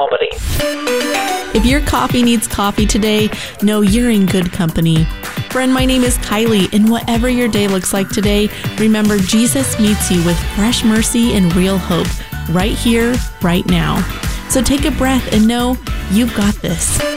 Albany. If your coffee needs coffee today, know you're in good company. Friend, my name is Kylie, and whatever your day looks like today, remember Jesus meets you with fresh mercy and real hope right here, right now. So take a breath and know you've got this.